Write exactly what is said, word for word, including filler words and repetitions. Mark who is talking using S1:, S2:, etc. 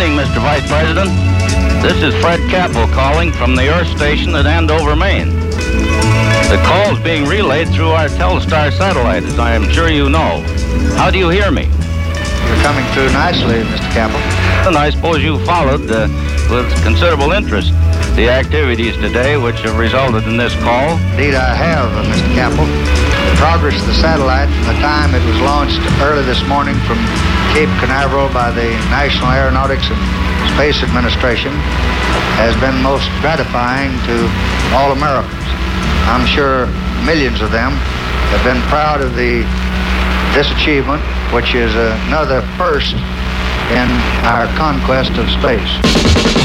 S1: morning, Mister Vice President. This is Fred Capel calling from the Earth Station at Andover, Maine. The call is being relayed through our Telstar satellite, as I am sure you know. How do you hear me?
S2: You're coming through nicely, Mister Capel.
S1: And I suppose you followed uh, with considerable interest the activities today which have resulted in this call.
S2: Indeed, I have, uh, Mister Capel. The progress of the satellite from the time it was launched early this morning from Cape Canaveral by the National Aeronautics and Space Administration has been most gratifying to all Americans. I'm sure millions of them have been proud of the this achievement, which is another first in our conquest of space.